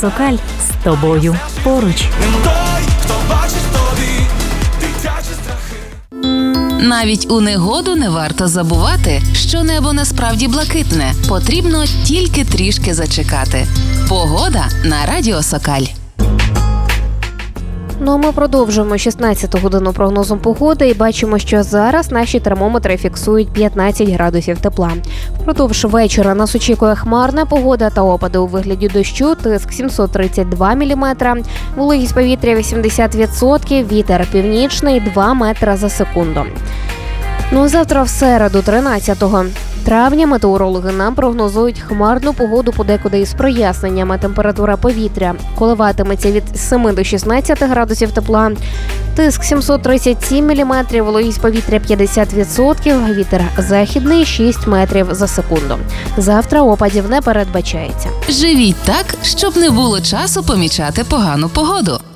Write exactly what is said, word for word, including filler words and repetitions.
Сокаль з тобою поруч. Навіть у негоду не варто забувати, що небо насправді блакитне. Потрібно тільки трішки зачекати. Погода на Радіо Сокаль. Ну а ми продовжуємо шістнадцяту годину прогнозом погоди і бачимо, що зараз наші термометри фіксують п'ятнадцять градусів тепла. Впродовж вечора нас очікує хмарна погода та опади у вигляді дощу, тиск сімсот тридцять два міліметра, вологість повітря вісімдесят відсотків, вітер північний два метри за секунду. Ну а завтра в середу, тринадцятого травня, метеорологи нам прогнозують хмарну погоду подекуди із проясненнями. Температура повітря коливатиметься від семи до шістнадцяти градусів тепла, тиск сімсот тридцять сім міліметрів, вологість повітря п'ятдесят відсотків, вітер західний шість метрів за секунду. Завтра опадів не передбачається. Живіть так, щоб не було часу помічати погану погоду.